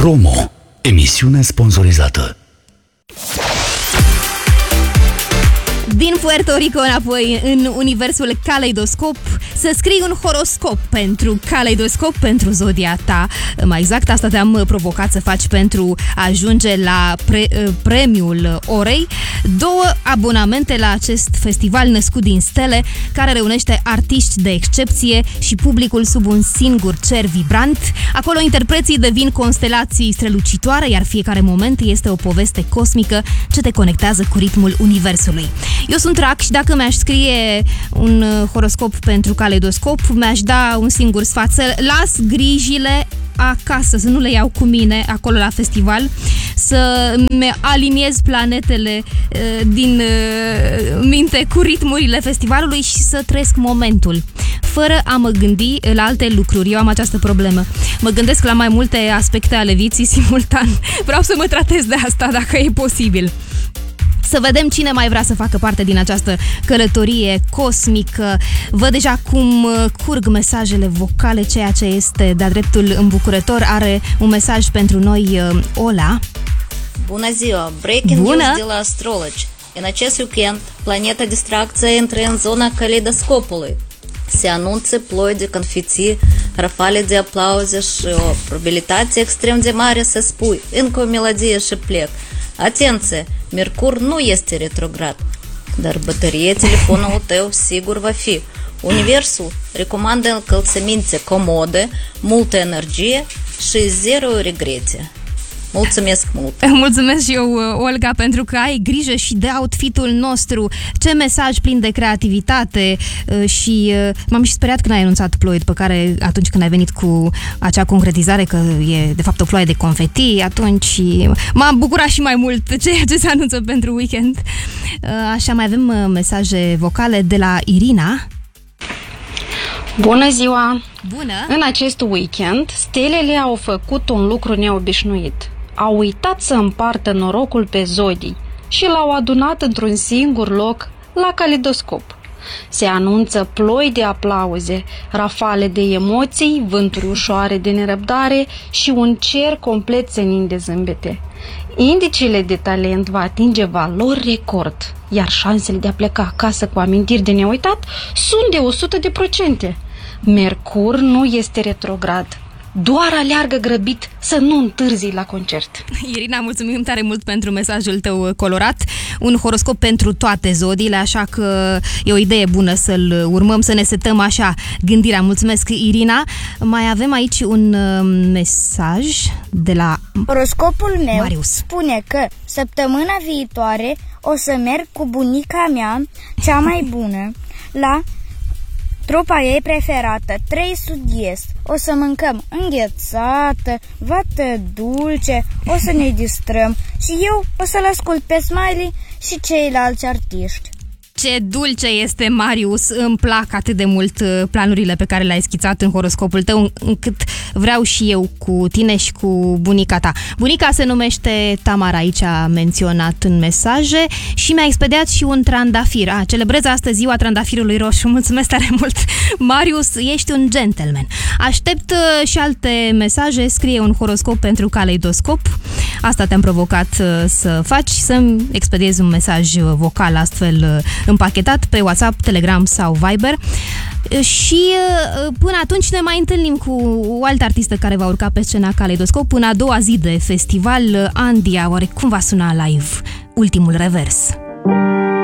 Promo. Emisiune sponsorizată. Din Puerto Rico înapoi în universul Caleidoscop, să scrii un horoscop pentru Caleidoscop, pentru zodia ta. Mai exact, asta te-am provocat să faci pentru a ajunge la premiul orei. 2 abonamente la acest festival născut din stele, care reunește artiști de excepție și publicul sub un singur cer vibrant. Acolo interpreții devin constelații strălucitoare, iar fiecare moment este o poveste cosmică ce te conectează cu ritmul universului. Eu sunt Rac și dacă mi-aș scrie un horoscop pentru Caleidoscop, mi-aș da un singur sfat: să las grijile acasă, să nu le iau cu mine acolo la festival, să-mi aliniez planetele din minte cu ritmurile festivalului și să trăiesc momentul, fără a mă gândi la alte lucruri. Eu am această problemă. Mă gândesc la mai multe aspecte ale vieții simultan. Vreau să mă tratez de asta, dacă e posibil. Să vedem cine mai vrea să facă parte din această călătorie cosmică. Văd deja cum curg mesajele vocale, ceea ce este de-a dreptul îmbucurător. Are un mesaj pentru noi Ola. Bună ziua! Breaking news de la Astrology. În acest weekend, planeta distracție intră în zona caleidoscopului. Se anunță ploi de confetti, rafale de aplauze și o probabilitate extrem de mare să spui încă o melodie și plec. Atenție! Mercur nu este retrograd, dar bateria telefonului tău sigur va fi. Universul recomandă încălțăminte comode, multă energie și 0 regrete. Mulțumesc mult! Mulțumesc și eu, Olga, pentru că ai grijă și de outfitul nostru. Ce mesaj plin de creativitate și m-am și speriat când ai anunțat ploi, după care atunci când ai venit cu acea concretizare că e de fapt o ploaie de confeti, atunci m-am bucurat și mai mult ceea ce se anunță pentru weekend. Așa, mai avem mesaje vocale de la Irina. Bună ziua! Bună! În acest weekend, stelele au făcut un lucru neobișnuit. Au uitat să împartă norocul pe zodii și l-au adunat într-un singur loc la Caleidoscop. Se anunță ploi de aplauze, rafale de emoții, vânturi ușoare de nerăbdare și un cer complet senin de zâmbete. Indicele de talent va atinge valori record, iar șansele de a pleca acasă cu amintiri de neuitat sunt de 100%. Mercur nu este retrograd. Doar aleargă grăbit să nu întârzi la concert. Irina, mulțumim tare mult pentru mesajul tău colorat. Un horoscop pentru toate zodiile, așa că e o idee bună să-l urmăm, să ne setăm așa gândirea. Mulțumesc, Irina. Mai avem aici un mesaj de la Horoscopul meu Marius. Spune că săptămâna viitoare o să merg cu bunica mea, cea mai bună, la trupa ei preferată, 3 Sud-Est. O să mâncăm înghețată, vată dulce, o să ne distrăm și eu o să-l ascult pe Smiley și ceilalți artiști. Ce dulce este, Marius! Îmi plac atât de mult planurile pe care le-ai schițat în horoscopul tău, încât vreau și eu cu tine și cu bunica ta. Bunica se numește Tamara, aici a menționat în mesaje, și mi-a expediat și un trandafir. Celebrez astăzi ziua trandafirului roșu. Mulțumesc tare mult, Marius, ești un gentleman. Aștept și alte mesaje. Scrie un horoscop pentru Caleidoscop. Asta te-am provocat să faci, să-mi expediezi un mesaj vocal astfel împachetat pe WhatsApp, Telegram sau Viber. Și până atunci ne mai întâlnim cu o altă artistă care va urca pe scena Caleidoscop până a doua zi de festival. Andia, oare cum va suna live ultimul revers?